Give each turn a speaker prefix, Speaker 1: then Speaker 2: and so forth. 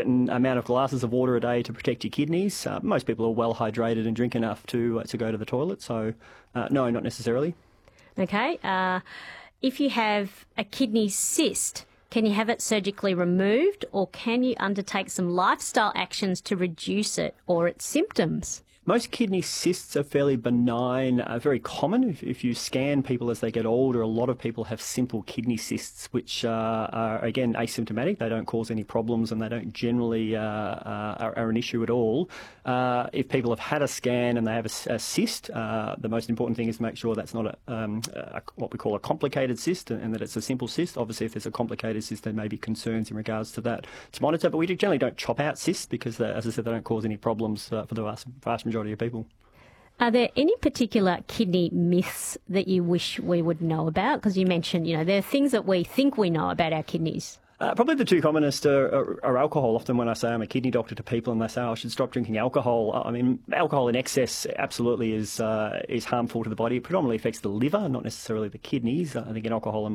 Speaker 1: certain amount of glasses of water a day to protect your kidneys. Most people are well hydrated and drink enough to go to the toilet. So, no, not necessarily.
Speaker 2: Okay. If you have a kidney cyst, can you have it surgically removed, or can you undertake some lifestyle actions to reduce it or its symptoms?
Speaker 1: Most kidney cysts are fairly benign, very common. If you scan people as they get older, a lot of people have simple kidney cysts, which are, again, asymptomatic. They don't cause any problems and they don't generally are an issue at all. If people have had a scan and they have a cyst, the most important thing is to make sure that's not what we call a complicated cyst and that it's a simple cyst. Obviously, if there's a complicated cyst, there may be concerns in regards to that to monitor, but we generally don't chop out cysts because, as I said, they don't cause any problems for the vast majority of people.
Speaker 2: Are there any particular kidney myths that you wish we would know about? Because you mentioned, there are things that we think we know about our kidneys.
Speaker 1: Probably the two commonest are alcohol. Often when I say I'm a kidney doctor to people and they say, I should stop drinking alcohol, I mean, alcohol in excess absolutely is harmful to the body. It predominantly affects the liver, not necessarily the kidneys. I think in alcohol